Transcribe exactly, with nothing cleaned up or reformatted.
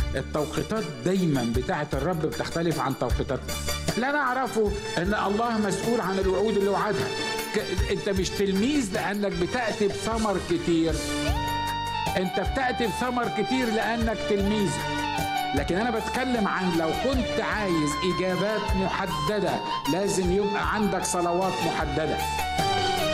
التوقيتات دايما بتاعة الرب بتختلف عن توقيتاتنا. لا نعرفه ان الله مسؤول عن الوعود اللي وعدها. انت مش تلميذ لانك بتأتي بثمر كتير، انت بتأتي بثمر كتير لانك تلميذ. لكن انا بتكلم عن لو كنت عايز اجابات محددة لازم يبقى عندك صلوات محددة.